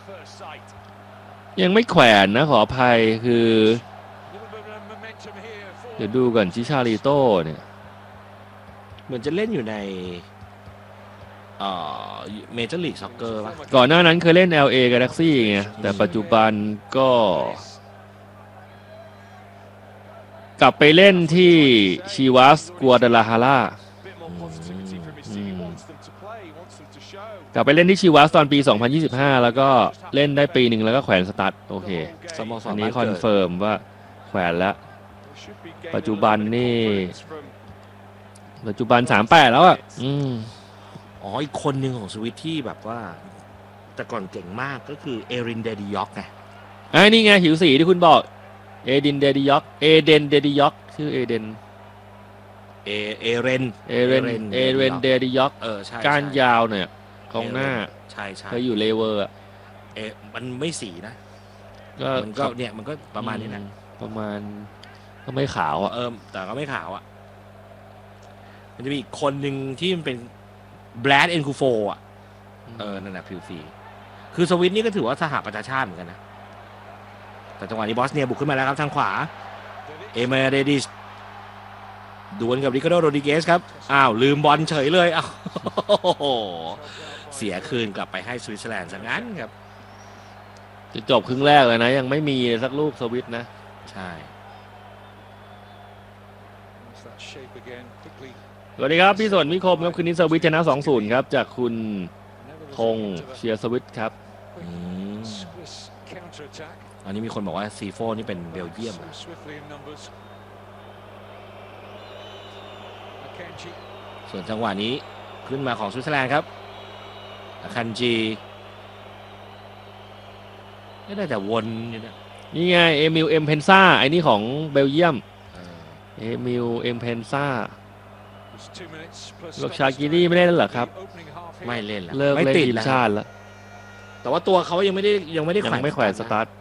ยังไม่แขวนนะขออภัยคือเดี๋ยวดูก่อนชิชาริโต้เนี่ยเหมือนจะเล่นอยู่ในเมเจอร์ลีกซ็อกเกอร์ป่ะก่อนหน้านั้นเคยเล่น LA Galaxy ไงแต่ปัจจุบันก็กลับไปเล่นที่ชีวัสกัวดาลาฮาร่ากลับไปเล่นที่ชีวัสตอนปี 2025 แล้วก็เล่นได้ปีหนึ่งแล้วก็แขวนสตาร์ทโอเคอันนี้คอนเฟิร์มว่าแขวนแล้วปัจจุบัน38แล้วอ่ะอ๋ออีกคนหนึ่งของสวิตที่แบบว่าแต่ก่อนเก่งมากก็คือเอรินเดดิยอกไงนี่ไงผิวสีที่คุณบอกเอเดนเดดิยอกชื่อเอเดนเอเรนเดดิยอกใช่ก้านยาวเนี่ยกองหน้าใช่เคยอยู่เลเวอร์มันไม่สีนะมันก็เนี่ยมันก็ประมาณนี้นะประมาณก็ไม่ขาวอ่ะแต่ก็ไม่ขาวอ่ะมันจะมีอีกคนหนึ่งที่มันเป็นแบรดเอ็นคูโฟอ่ะนั่นแหละผิวสีคือสวิตนี่ก็ถือว่าสหประชาชาติเหมือนกันนะแต่จังหวะนี้บอสเนียบุกขึ้นมาแล้วครับทางขวาเอเมเรดิสดวลกับริคาร์โดโรดิเกสครับลืมบอลเฉยเลยเสียคืนกลับไปให้สวิตเซอร์แลนด์ซะงั้นครับจะจบครึ่งแรกเลยนะยังไม่มีสักลูกสวิตนะใช่สวัสดีครับพี่สนมิคมครับคืนนี้สวิตชนะ 2-0 ครับจากคุณธงเชียร์สวิตครับอันนี้มีคนบอกว่าซีโฟนี่เป็นเบลเยียมส่วนจังหวะนี้ขึ้นมาของสวิตเซอร์แลนด์ครับคันจีไม่ได้แต่วนนี่ไงเอมิลเอ็มเพนซ่าไอ้นี่ของเบลเยียมเอมิลเอ็มเพนซ่าลูกชากิรี่ไม่เล่นแล้วเหรอครับไม่เล่นแล้วเลิกเล่นทีมชาติแล้วแต่ว่าตัวเขายังไม่ได้แขวนสตาร์ท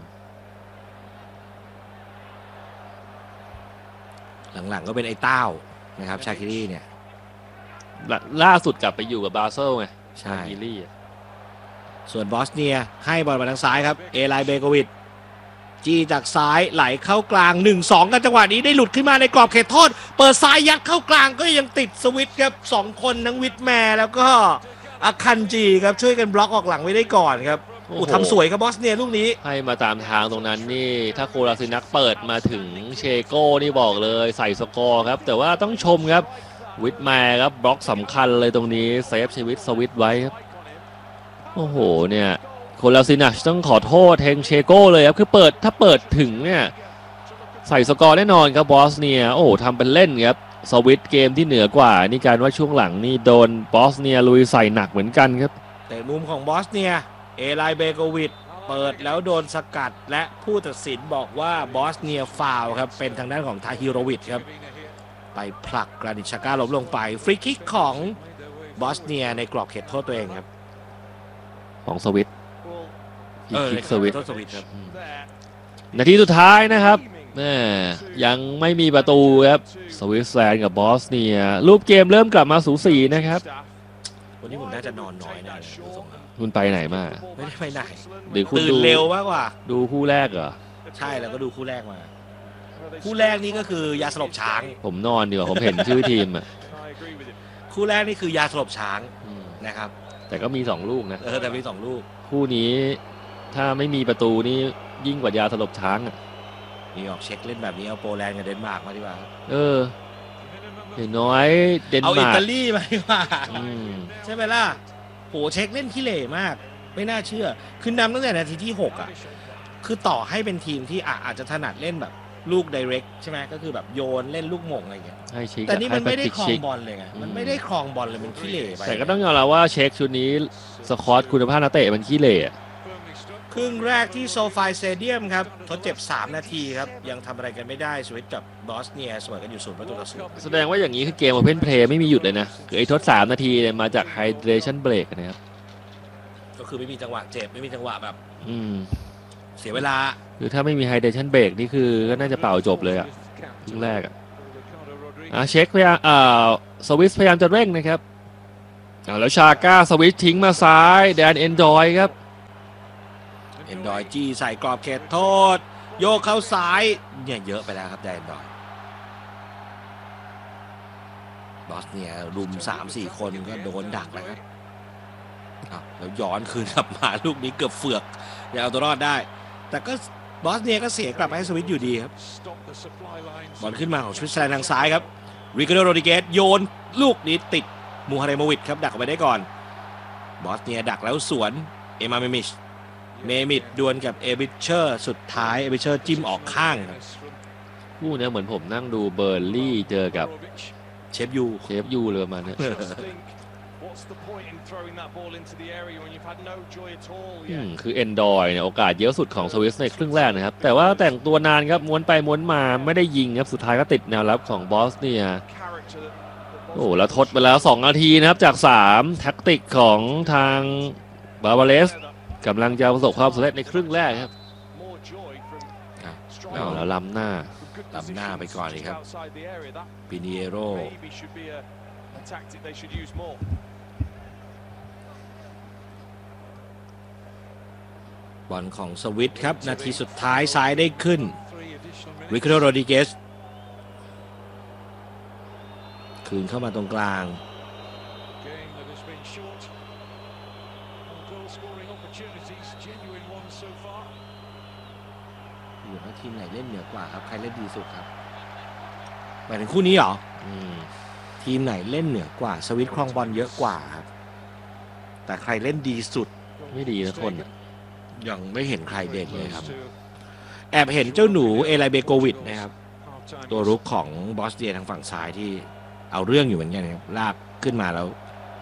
หลังๆก็เป็นไอ้เต้านะครับชาคิรี่เนี่ยล่าสุดกลับไปอยู่กับบาเซลไงชาคิรี่ส่วนบอสเนียให้บอลมาทางซ้ายครับเอไลเบโกวิชจี้จากซ้ายไหลเข้ากลาง 1-2 กันจังหวะนี้ได้หลุดขึ้นมาในกรอบเขตโทษเปิดซ้ายยัดเข้ากลางก็ยังติดสวิตครับ2คนทั้งวิทแมร์แล้วก็อาคันจีครับช่วยกันบล็อกออกหลังไว้ได้ก่อนครับทำสวยครับบอสเนียลูกนี้ให้มาตามทางตรงนั้นนี่ถ้าโคลาซินักเปิดมาถึงเชโก้นี่บอกเลยใส่สกอร์ครับแต่ว่าต้องชมครับวิทแมร์ครับบล็อกสำคัญเลยตรงนี้เซฟชีวิตสวิตไว้ครับโอ้โหเนี่ยโคลาซินักต้องขอโทษเทงเชโก้เลยครับคือถ้าเปิดถึงเนี่ยใส่สกอร์แน่นอนครับบอสเนียโอ้โหทำเป็นเล่นครับสวิตเกมที่เหนือกว่านี่การว่าช่วงหลังนี่โดนบอสเนียลุยใส่หนักเหมือนกันครับแต่มุมของบอสเนียเอไลเบโกวิชเปิดแล้วโดนสกัดและผู้ตัดสินบอกว่าบอสเนียฟาวล์ครับเป็นทางด้านของทาฮิโรวิชครับไปผลักกรานิชาก้าล้มลงไปฟรีคิกของบอสเนียในกรอบเขตโทษตัวเองครับของสวิตคิกสวิตครับนาทีสุดท้ายนะครับยังไม่มีประตูครับสวิตเซอร์แลนด์กับบอสเนียรูปเกมเริ่มกลับมาสูสีนะครับวันนี้ผมน่าจะนอนน้อยนะคุณไปไหนมาไม่ได้ไปไหนหรือคุณตื่นเร็วมากกว่าดูคู่แรกเหรอใช่แล้วก็ดูคู่แรกมาคู่แรกนี่ก็คือยาสลบช้างผมนอนดีกว่าผมเห็นชื่อทีมอ่ะคู่แรกนี่คือยาสลบช้างนะครับแต่ก็มี2ลูกนะแต่มี2ลูกคู่นี้ถ้าไม่มีประตูนี่ยิ่งกว่ายาสลบช้างอ่ะนี่ออกเช็คเล่นแบบนี้เอาโปแลนด์กับเดนมาร์กมาดีกว่าอย่างน้อยเดนมาร์กเอาอิตาลีมาดีกว่าใช่ไหมล่ะโหเช็คเล่นขี้เหร่มากไม่น่าเชื่อคือนำตั้งแต่นาทีที่6อ่ะคือต่อให้เป็นทีมที่อาจจะถนัดเล่นแบบลูกไดเรกใช่ไหมก็คือแบบโยนเล่นลูกหม่งอะไรอย่างเงี้ยแต่นี่มันไม่ได้ครองบอลเลยไงมันไม่ได้ครองบอลเลยมันขี้เหร่ไปแต่ก็ต้องยอมรับว่าเช็คชุดนี้สควอตคุณภาพนักเตะมันขี้เหร่ครึ่งแรกที่โซฟาสเตเดียมครับทดเจ็บ3นาทีครับยังทำอะไรกันไม่ได้สวิตกับบอสเนียเสมอกันอยู่0-0แสดงว่าอย่างนี้คือเกมโอเพนเพลย์ไม่มีหยุดเลยนะคือไอ้ทด3นาทีเนี่ยมาจากไฮเดรชั่นเบรกนะครับก็คือไม่มีจังหวะเจ็บไม่มีจังหวะแบบเสียเวลาคือถ้าไม่มีไฮเดรชั่นเบรกนี่คือก็น่าจะเป่าจบเลยอ่ะครึ่งแรกเช็คพยายามสวิสพยายามจะเร่งนะครับแล้วชาก้าสวิตทิ้งมาซ้ายแดนเอนจอยครับเอนดอยจี้ใส่กรอบเขตโทษโยกเข้าซ้ายเนี่ยเยอะไปแล้วครับแดนดอยบอสเนี่ยรุม 3-4 คนก็โดนดักแล้วครับแล้วย้อนคืนกลับมาลูกนี้เกือบเฟือกยังเอาตัวรอดได้แต่ก็บอสเนี่ยก็เสียกลับให้สวิตอยู่ดีครับบอลขึ้นมาของสวิตเซอร์แลนด์ทางซ้ายครับริคาร์โด โรดริเกสโยนลูกนี้ติดมูฮาเรโมวิชครับดักเอาไปได้ก่อนบอสเนี่ยดักแล้วสวนเอมาเมมิดดวลกับเอบิเชอร์สุดท้ายเอบิเชอร์จิ้มออกข้างครับคู่นี้เหมือนผมนั่งดูเบอร์ลี่เจอกับเชฟยูเลยประมาณนี้คือเอนดอยเนี่ยโอกาสเยอะสุดของสวิสในครึ่งแรกนะครับแต่ว่าแต่งตัวนานครับม้วนไปม้วนมาไม่ได้ยิงครับสุดท้ายก็ติดแนวรับของบอสเนี่ยโอ้แล้วทดไปแล้ว2 นาทีนะครับจาก3แท็กติกของทางบาบาเลสกำลังจะประสบความสำเร็จในครึ่งแรกครับแล้วล้ำหน้าไปก่อนเลยครับปิเนโรบอลของสวิตครับนาทีสุดท้ายซ้ายได้ขึ้นริคาร์โด โรดริเกสคืนเข้ามาตรงกลางอยู่ว่าทีมไหนเล่นเหนือกว่าครับใครเล่นดีสุดครับหมายถึงคู่นี้เหรอทีมไหนเล่นเหนือกว่าสวิตครองบอลเยอะกว่าครับแต่ใครเล่นดีสุดไม่ดีนะคนยังไม่เห็นใครเด่นเลยครับแอบเห็นเจ้าหนูเอไลเบโกวิชนะครับตัวรุกของบอสเนียทางฝั่งซ้ายที่เอาเรื่องอยู่เหมือนกันครับลากขึ้นมาแล้ว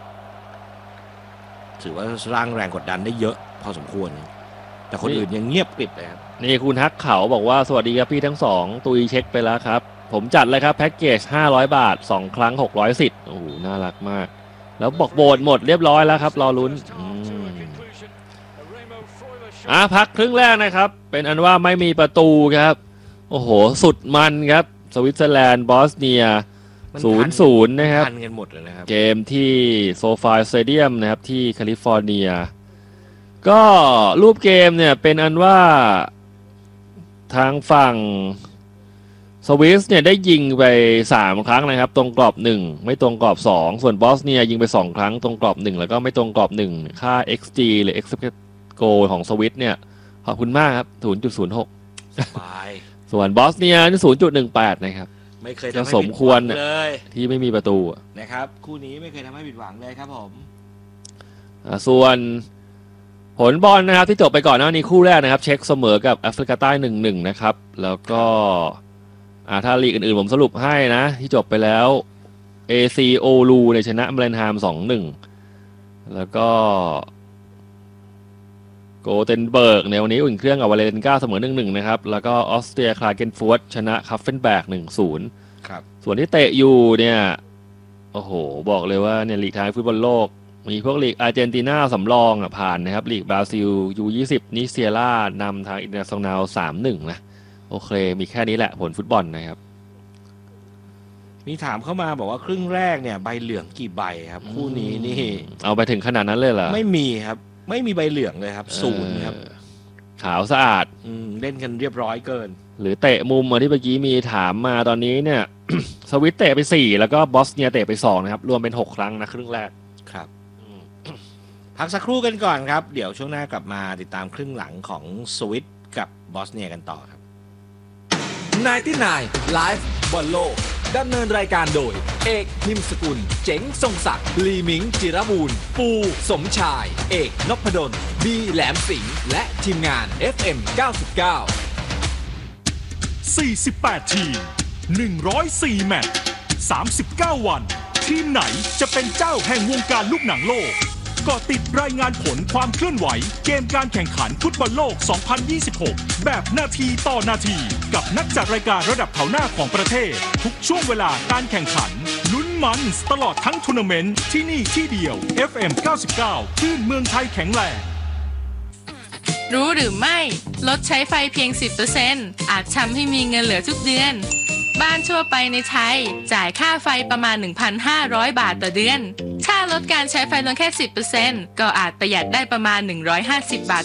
ถือว่าสร้างแรงกดดันได้เยอะพอสมควรแต่คนอื่นยังเงียบกริบเลยครับนี่คุณฮักเขาบอกว่าสวัสดีครับพี่ทั้งสองตุยเช็คไปแล้วครับผมจัดเลยครับแพ็กเกจ500 บาท2 ครั้ง600 สิทธิ์โอ้โหน่ารักมากแล้วบอกโบนหมดเรียบร้อยแล้วครับรอลุ้นพักครึ่งแรกนะครับเป็นอันว่าไม่มีประตูครับโอ้โหสุดมันครับสวิตเซอร์แลนด์บอสเนีย 0-0 นะครับทันกันหมดเลยนะครับเกมที่โซฟาสเตเดียมนะครับที่แคลิฟอร์เนียก็รูปเกมเนี่ยเป็นอันว่าทางฝั่งสวิสเนี่ยได้ยิงไป3 ครั้งนะครับตรงกรอบ1ไม่ตรงกรอบ2ส่วนบอสเนียยิงไป2 ครั้งตรงกรอบ1แล้วก็ไม่ตรงกรอบ1ค่า XG หรือ expected goal ของสวิสเนี่ยขอบคุณมากครับ 0.06 สบายส่วนบอสเนียนี่ 0.18 นะครับไม่เคยทำให้สมควรเลยที่ไม่มีประตูนะครับคู่นี้ไม่เคยทำให้ผิดหวังเลยครับผมส่วนผลบอลนะครับที่จบไปก่อนหน้านี้คู่แรกนะครับเช็คเสมอกับแอฟริกาใต้ 1-1 นะครับแล้วก็ถ้าลีกอื่นๆผมสรุปให้นะที่จบไปแล้ว AC โอลูในชนะเมเลนฮาม 2-1 แล้วก็โกเทนเบิร์กในวันนี้อุ่นเครื่องกับวาเลนกาเสมอ 1-1 นะครับแล้วก็ออสเตรียคลาเกนฟูร์ตชนะคัฟเฟนแบก 1-0 ครับส่วนที่เตะอยู่เนี่ยโอ้โหบอกเลยว่าเนี่ยลีกไทยฟุตบอลโลกมีพวกลีกอาร์เจนตินาสำรองผ่านนะครับลีกบราซิล U20 นิเซียร่านำทางอินเตอร์เนชั่นแนล 3-1 นะโอเคมีแค่นี้แหละผลฟุตบอลนะครับมีถามเข้ามาบอกว่าครึ่งแรกเนี่ยใบเหลืองกี่ใบครับคู่นี้นี่เอาไปถึงขนาดนั้นเลยเหรอไม่มีครับไม่มีใบเหลืองเลยครับ0ครับขาวสะอาดเล่นกันเรียบร้อยเกินหรือเตะมุมที่เมื่อกี้มีถามมาตอนนี้เนี่ย สวิตเตะไป4แล้วก็บอสเนียเตะไป2นะครับรวมเป็น6 ครั้งนะครึ่งแรกครับพักสักครู่กันก่อนครับเดี๋ยวช่วงหน้ากลับมาติดตามครึ่งหลังของสวิตกับบอสเนียกันต่อครับ 99 Live บอลโลกดำเนินรายการโดยเอกนิมสกุลเจ๋งทรงศักดิ์ลีมิงจิรบูรณ์ปูสมชายเอกนพดลบีแหลมสิงห์และทีมงาน FM 99 48 ทีม 104 แมตช์ 39 วันทีมไหนจะเป็นเจ้าแห่งวงการลูกหนังโลกก็ติดรายงานผลความเคลื่อนไหวเกมการแข่งขันฟุตบอลโลก 2026 แบบนาทีต่อนาทีกับนักจัดรายการระดับแถวหน้าของประเทศทุกช่วงเวลาการแข่งขันลุ้นมันตลอดทั้งทัวร์นาเมนต์ที่นี่ที่เดียว FM 99 คลื่นเมืองไทยแข็งแรงรู้หรือไม่ลดใช้ไฟเพียง 10% อาจทำให้มีเงินเหลือทุกเดือนบ้านทั่วไปในไทยจ่ายค่าไฟประมาณ 1,500 บาทต่อเดือนถ้าลดการใช้ไฟลงแค่ 10% ก็อาจประหยัดได้ประมาณ150 บาท